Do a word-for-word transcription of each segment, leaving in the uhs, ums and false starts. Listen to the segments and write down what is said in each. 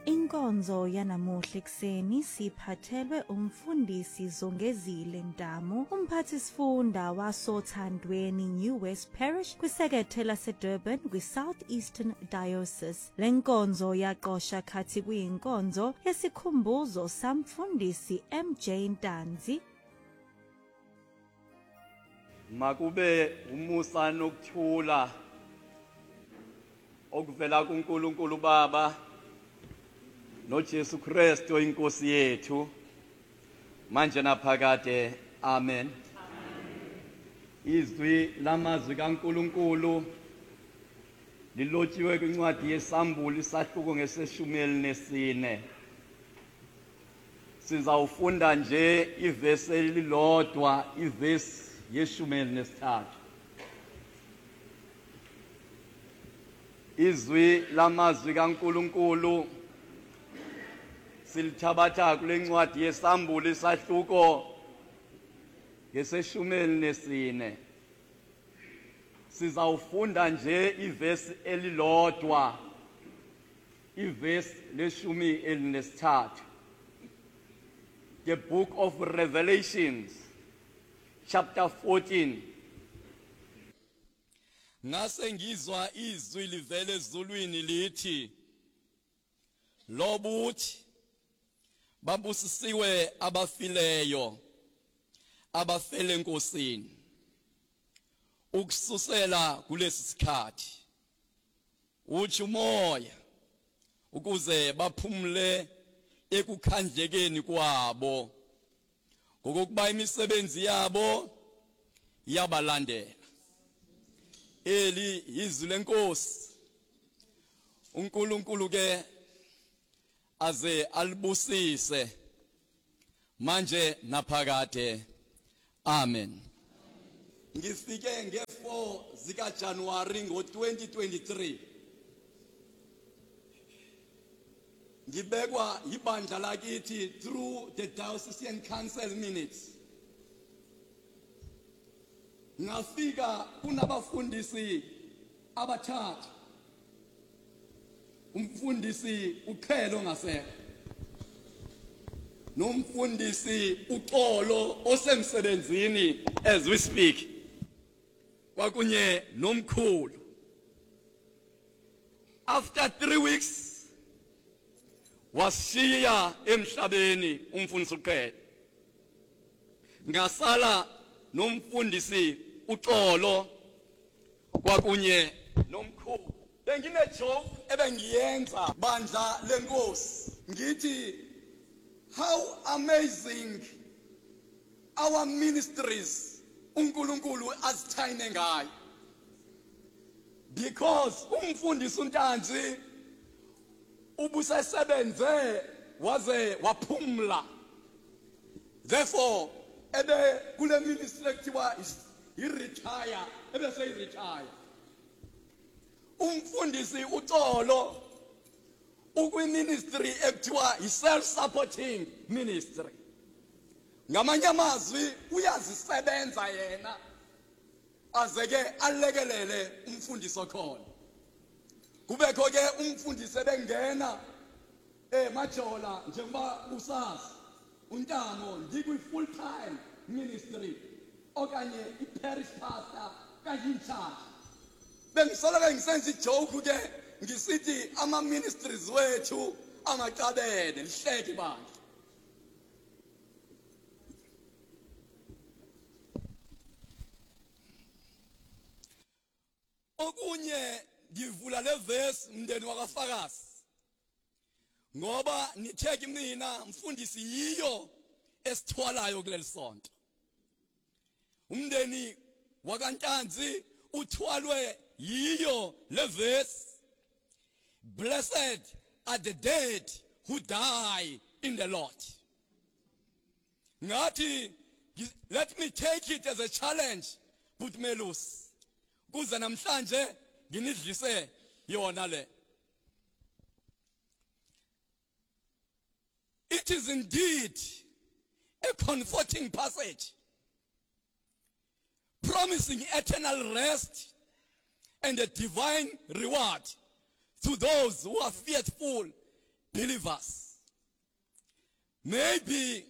Inkonzo yanamuhla ekseni siphathelwe umfundisi Zongezile Ntamu, umphathisifunda waSothandweni New West Parish kwisekethe laseDurban kwi-South Eastern Diocese. Le nkonzo yaqosha khathi kuyinkonzo yesikhumbuzo samfundisi M J Ntanzi. Makube umusa nokuthula okuvela kuNkulunkulu Baba noJesu Kristu inkosi yethu manje naphakade. Amen. Izwi lamazwi kaNkulunkulu lilotshiwe kwincwadi yeSambuli isahluko ngeseshumi elinesine. Sizawufunda nje ivesi elilodwa, ivesi yeshumi elinesithathu. Izwi lamazwi kaNkulunkulu silithabatha kule ncwadi yeSambuli isahluko ngeseshumi elinesine. Sizawufunda nje ivesi elilodwa, ivesi leshumi elinesithathu. The book of Revelations, chapter fourteen. Ngase ngizwa izwi livele ezulwini lithi, lobuthi babusisiwe abafileyo abafele enkosini ukususela kulesi sikhathi, uthi umoya ukuze baphumule ekukhandlekeni kwabo ngokuba imisebenzi yabo yabalandela. Eli izwi lenkosi. uNkulunkulu ke aze alibusise manje naphakade. Amen. Ngifike nge-four zika January ngo twenty twenty-three. Ngibekwa ibandla lakithi through the diocesan council minutes. Ngafika kunabafundisi abathathu. Umfundisi uQhelo ngasekho, nomfundisi uXolo osemsebenzini as we speak, kwakunye nomkhulu. After three weeks washiya emhlabeni umfundisi uQhelo. Ngasala nomfundisi uXolo kwakunye nomkhulu. Bengine joke ebengiyenza bandla lenkosi ngithi, how amazing our ministries uNkulunkulu azithayine ngayo, because umfundisi uNtanzi ubusesebenze waze waphumla. Therefore ebe kule ministry ekuthiwa i-retire ebese i-retire. Umfundisi uXolo ukwi-ministry ekuthiwa i-self-supporting ministry. Ngamanye amazwi uyazisebenza yena azeke alekelele umfundisi okhona. Kubekho ke umfundisi ebengena eh majola njengoba usazi uNtamo ngikwi-full time ministry okanye i-parish pastor kanye in-charge. Bengisoloko ngisenza ijoke ke ngisithi ama ministries wethu angacabene lihleke bandla. Okunye ngivula le verse mndeni wakafakazi ngoba nitheke mina mfundisi yiyo esithwalayo kuleli sonto. Umndeni wakaNtanzi uthwalwe yiyo le verse. Blessed are the dead who die in the Lord. Ngathi let me take it as a challenge, put me loose kuze namhlanje nginidlise yona le. It is indeed a comforting passage promising eternal rest and a divine reward to those who are faithful believers. Maybe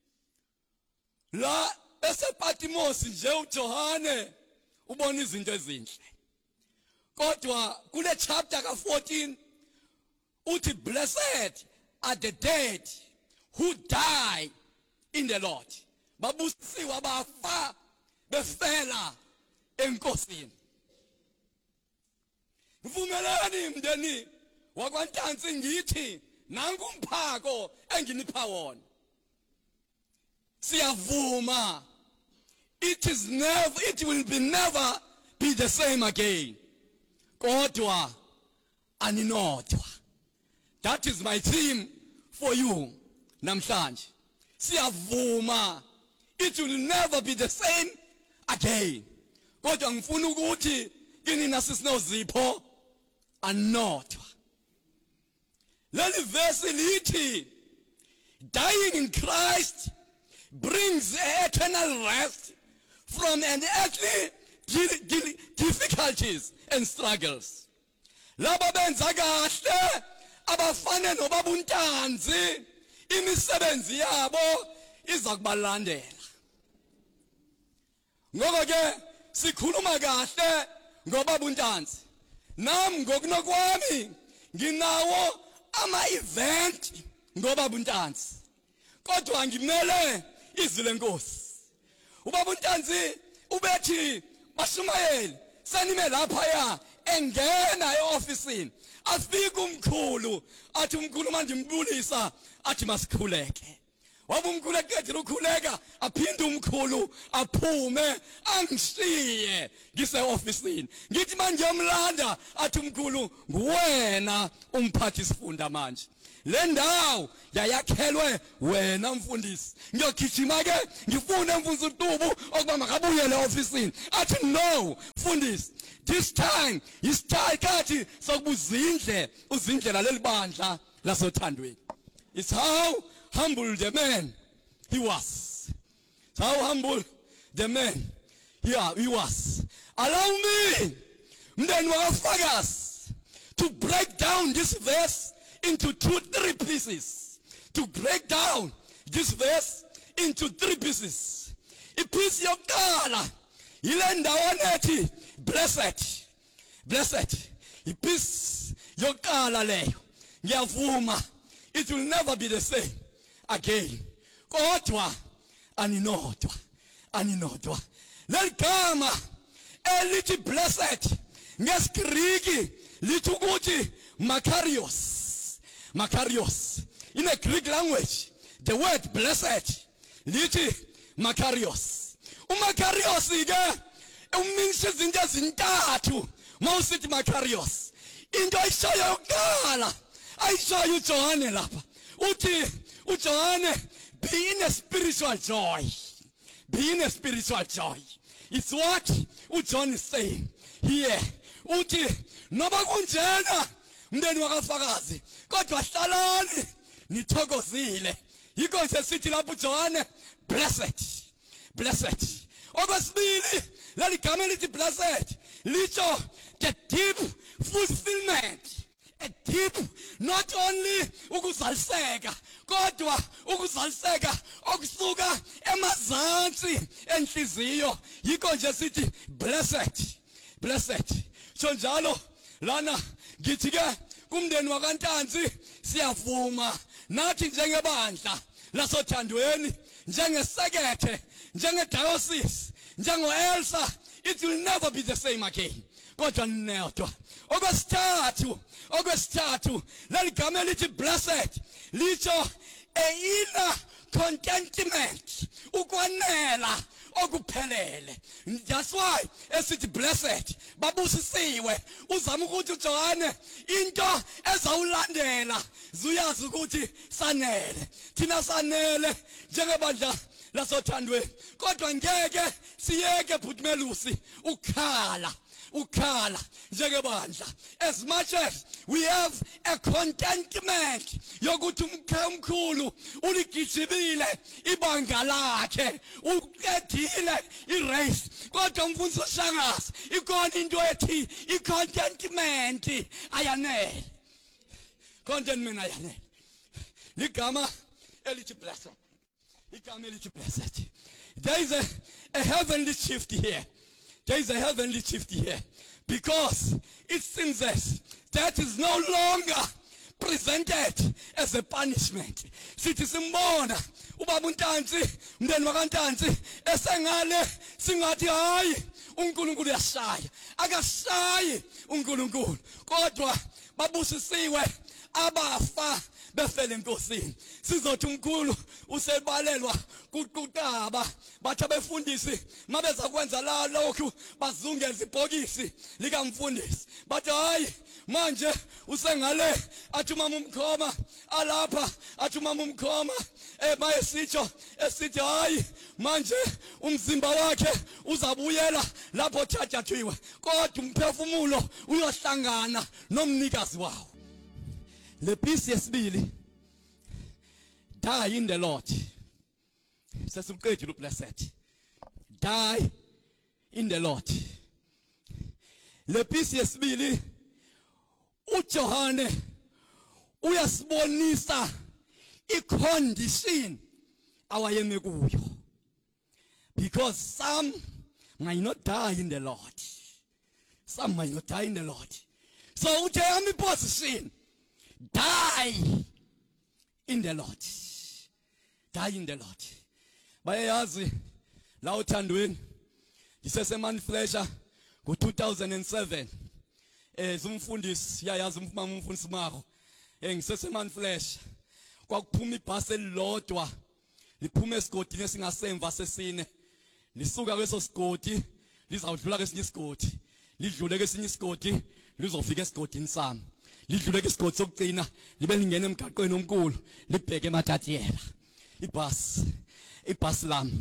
la esePatmos nje uJohane ubona izinto ezinhle. Kodwa kule chapter ka fourteen uthi blessed are the dead who die in the Lord. Babusiwa bafa befela enkosini. Mvumelani mndeni wakwantanzi ngithi nanku umphako enginipha wona. Siyavuma. It is never, it will be never be the same again. Kodwa aninodwa. That is my theme for you namhlanje. Siyavuma. It will never be the same again. Kodwa ngifuna ukuthi kini nasisnozipho anodwa. Leli verse lithi dying in Christ brings eternal rest from an earthly difficulties and struggles. Laba benza kahle abafane nobabuntanzi imisebenzi yabo iza kubalandela. Ngoba ke sikhuluma kahle ngobabuntanzi. Nami ngokunokwami nginawo ama event ngobabuntanzi. Kodwa ngimele izwi lenkosi. Ubaba uNtanzi ubethi Bashumayeli sanime lapha ya engena eofficeini afika umkhulu athi umkhulu manje mbulisa athi masikhuleke. Wabe umkhulu eqedile ukukhuleka aphinde umkhulu aphume angishiye ngise officeini. Ngithi manje yomlanda athi umkhulu nguwena umphathi sifunda manje. Le ndawo yayakhelwe wena mfundisi. Ngiyogijima ke ngifune umfundisi uTubu okuba makabuye le officeini. Athi no mfundisi, this time isikhathi sokubuzindle uzindlela lelibandla lasothandweni. It's how humble the man he was. It's how humble the man yeah, he was. Allow me mndeni wakafakazi to break down this verse into two, three pieces. To break down this verse into three pieces. A piece yokuqala ile ndawana ethi blessed. Blessed. A piece yokuqala leyo. Ngiyavuma. It will never be the same again. Kodwa aninodwa. Aninodwa. Leligama elithi blessed ngesiGriki lithi ukuthi makarios. Makarios. In the Greek language, the word blessed lithi makarios. Umakarios ike uminse izinto ezintathu mawusithi makarios. Into ayishayo yokuqala ayishayo uJohane lapha. Uthi uJohane be in a spiritual joy. Be in a spiritual joy. It's what uJohn is saying here. Uthi noba kunjena mndeni wakafakazi kodwa hlalani nithokozile. Yiko nje sithi lapho uJohane blessed. Blessed. Okwesibili laligama lithi blessed litho the deep fulfillment. A deep, not only ukuzaliseka kodwa ukuzaliseka okusuka emazantsi enhliziyo. Yiko nje sithi blessed. Blessed. So njalo lana ngithi ke kumndeni wakantanzi siyavuma nathi njengebandla lasothandweni njengesekethe njengediocese njengoElsa. It will never be the same again. Kodwa ninodwa. Okwesithathu okwesithathu laligama elithi blessed litho a inner contentment, ukwanela okuphelele. That's why esithi blessed babusisiwe. Uzama ukuthi uJohane into ezawulandela zuyazi ukuthi sanele. Thina sanele njengebandla lasothandweni. Kodwa ngeke siyeke Bhutmelusi ukhala ukhala njengebandla. As much as we have a contentment yokuthi umkhulu uligijibile ibanga lakhe uqedile irace, kodwa mfundisi uShangazi ikona into ethi icontentment ayanele. Contentment ayanele. ligama elithi blessed. Igama elithi blessed. There is a, a heavenly shift here. There is a heavenly shift here. Because it seems that that is no longer presented as a punishment. Sithi simbona ubaba uNtanzi umndeni wakaNtanzi esengale singathi hayi uNkulunkulu uyashaya. Akashayi uNkulunkulu kodwa babusisiwe abafa befele enkosini. Sizothi uNkulunkulu usebalelwa kuqutaba bathi abefundisi mabeza kwenza la lokhu bazungeza ibhokisi lika mfundisi. Bathi hayi manje usengale athi mama umkhoma alapha athi mama umkhoma eh bayesitsho esithi hayi manje umzimba wakhe uzabuyela lapho thathathiwe kodwa umphefumulo uyohlangana nomnikazi wawo. Le peace yesibili die in the Lord. Sesiqedile blessed. Die in the Lord. Le peace yesibili uJohane uyasibonisa icondition awayeme kuyo. Because some might not die in the Lord. Some might not die in the Lord. So uJohane position die in the Lord. Die in the Lord. Bayayazi la uthandweni ngisesemani flesha ngo two thousand seven. Eh zumfundisi yayazi umfama umfundisi makho. Eh ngisesemani flesha kwakuphuma ibhasi elilodwa liphuma esigodini esingasemva sesine. Lisuka kweso sigodi lizawudlula kwesinye isigodi. Lidlule kwesinye isigodi lizofika esigodini sami. Lidlule kwesigodi sokugcina libe lingena emgaqweni omkhulu libheke emathathiyela. Ibhasi ibhasi lami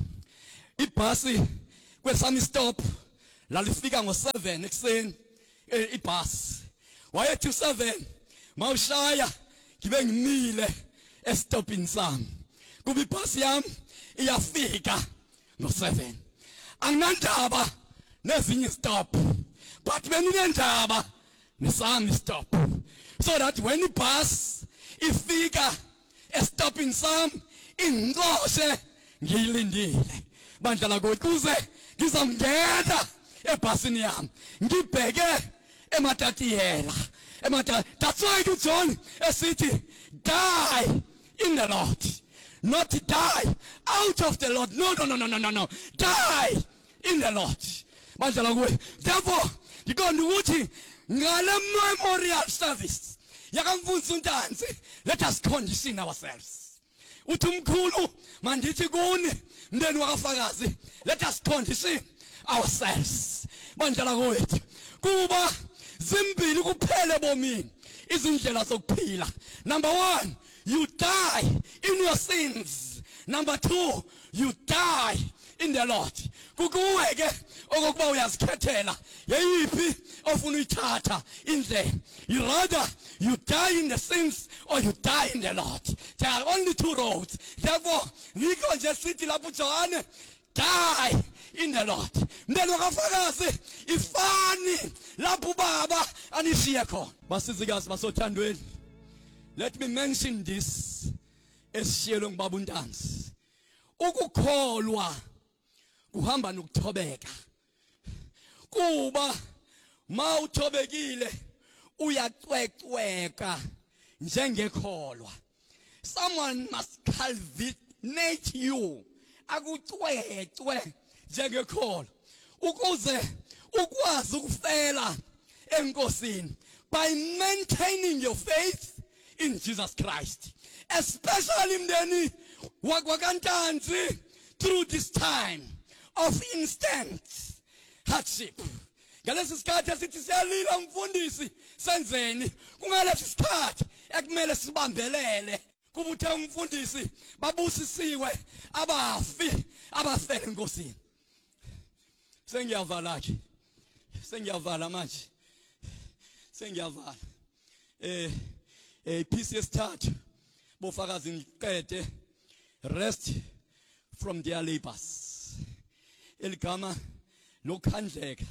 ibhasi kwesami stop la lifika ngo seven ekseni ibhasi wayethi seven mawushaya ngibe ngimile estopini sami kuba ibhasi yami iyafika ngo seven. Anginandaba nezinye stop but benginendaba nesami stop so that when ibhasi ifika estopini sami ingqoshe ngiyilindile bandla lakuze ngizamngena ebhasini yami ngibheke ematatiyela emata. That's why uJohn esithi die in the Lord, not die out of the Lord. No no no no no no no die in the Lord bandla lakuwe. Therefore ngikona ukuthi ngale memorial service yakamfundisi uNtanzi let us condition ourselves. Uthi umkhulu mandithi kuni mndeni wakafakazi let us condition ourselves bandla kwethu kuba zimbili kuphele bomini izindlela zokuphila. Number one, you die in your sins. Number two, you die in the Lord. Kukuweke okokuba uyazikhethela yeyiphi ofuna uyithatha indlela. You rather you die in the sins or you die in the Lord. There are only two roads. Therefore ngikho nje sithi lapho uJohane die in the Lord. Mndeni wakafakazi ifani lapho baba anishiye khona. Basizikazi basothandweni, let me mention this esishiyelwe ngubaba uNtanzi. Ukukholwa kuhamba nokuthobeka. Kuba ma uthobekile uyacwecweka njengekholwa. Someone must cultivate you akucwecwe njengekholwa ukuze ukwazi ukufela enkosini by maintaining your faith in Jesus Christ, especially mndeni wakaNtanzi through this time of instant hardship. Ngalesi sikhathi sithi siyalila umfundisi senzeni kungalesi sikhathi ekumele sibambelele kuba uthe umfundisi babusisiwe abafi abafela enkosini. Sengiyavala nje sengiyavala manje sengiyavala eh eh peace yesithathu bofakazi ngiqede rest from their labors. Eligama lokhandleka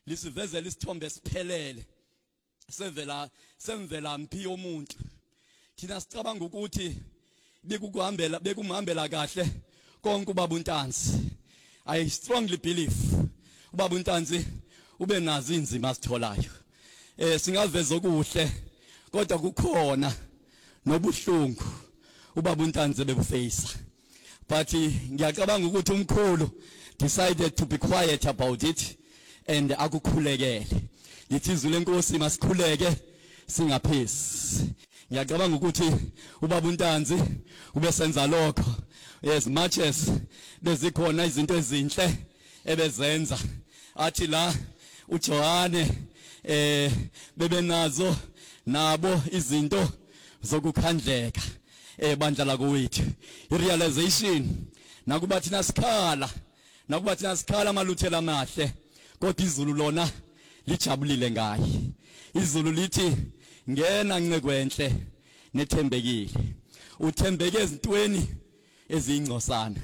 lisivezela isithombe siphelele sevela semvela mphi yomuntu thina sicabanga ukuthi bekukuhambela bekumhambela kahle konke ubaba uNtanzi. I strongly believe ubaba uNtanzi ube nazo inzima asitholayo. Eh singaveza okuhle kodwa kukhona nobuhlungu ubaba uNtanzi bebufeyisa. But ngiyacabanga ukuthi umkhulu decided to be quiet about it and akukhulekele. Lithi izwi lenkosi masikhuleke singaphesi. Ngiyacabanga ukuthi ubaba uNtanzi ubesenza lokho as much as bezikhona izinto ezinhle ebezenza. Athi la uJohane eh bebenazo nabo izinto zokukhandleka ebandla la kwethu. I-realization nakuba thina sikhala nakuba thina sikhala amaluthela amahle kodwa izulu lona lijabulile ngaye. Izulu lithi ngena ncekwenhle nethembekile. Uthembeke ezintweni ezingcosana.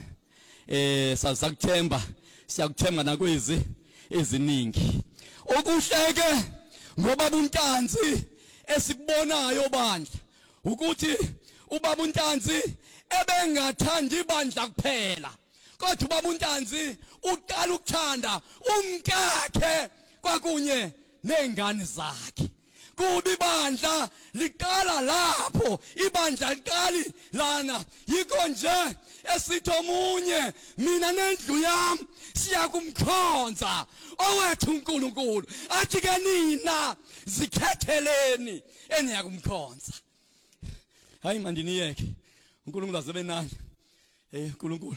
Eh sasakuthemba siyakuthemba nakwezi eziningi. Okuhleke ngobaba uNtanzi esikubonayo bandla ukuthi ubaba uNtanzi ebengathandi ibandla kuphela kodwa ubaba uNtanzi uqala ukuthanda umkakhe kwakunye nengane zakhe. Kubi ibandla liqala lapho, ibandla liqali lana. Yikho nje esithi omunye mina nendlu yami siyakumkhonza owethu uNkulunkulu. Athi ke nina zikhetheleni eniyakumkhonza. Hayi mandiniyeke uNkulunkulu azobe nani. Eh uNkulunkulu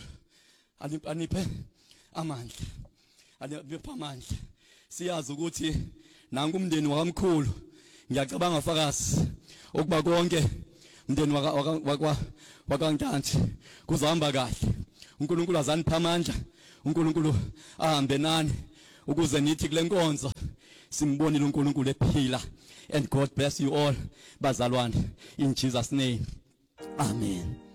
aniphe amandla. Aniphe amandla. Siyazi ukuthi nangu umndeni wakamkhulu ngiyacabanga fakazi ukuba konke umndeni waka wakaNtanzi kuzohamba kahle. uNkulunkulu azanipha amandla, uNkulunkulu ahambe nani ukuze nithi kule nkonzo simbonile uNkulunkulu ephila. And God bless you all bazalwane in Jesus name. Amen.